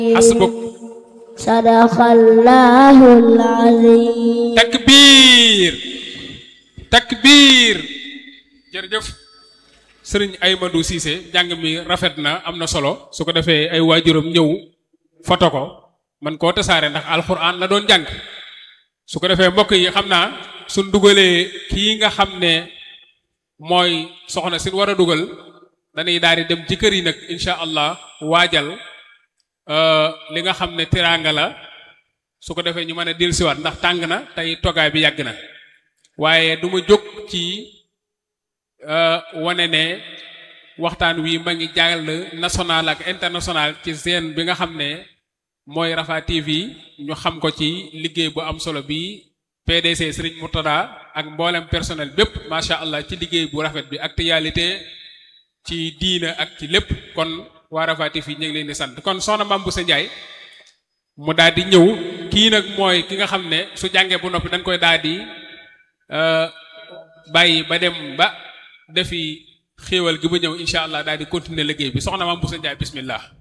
hasbuk sadaqallahul azim. takbir takbir. jërëjëf sëriñ Aymadu Cissé jàng mi rafet na am na solo su ko defee ay waajuram ñëw foto ko man koo tasaare ndax alxuraan la doon jàng su ko defee mbokk yi xam naa suñ dugalee kii nga xam ne mooy soxna sin war a dugal dañuy daal di dem ci kër yi nag incha allah waajal li nga xam ne teraanga la su ko defee ñu mën a dellusiwaat ndax tàng na tey togaay bi yàgg na waaye du ma jóg ci wane ne waxtaan wi ma ngi jàll national ak international ci seen bi nga xam ne mooy Rafah TV ñu xam ko ci liggéey bu am solo bi PDC Serigne Murtada ak mboolem personnel bépp macha allah ci liggéey bu rafet bi actualité ci diina ak ci lépp kon waa Rafah TV ñu ngi leen di sant kon soxna Mame Bousso Ndiaye mu daal di ñëw kii nag mooy ki nga xam ne su jàngee bu noppi dañ koy daal di bàyyi ba dem ba defi xéewal gi ba ñëw incha allah daal di continuer liggéey bi soxna Mame Bousso Ndiaye bismillah.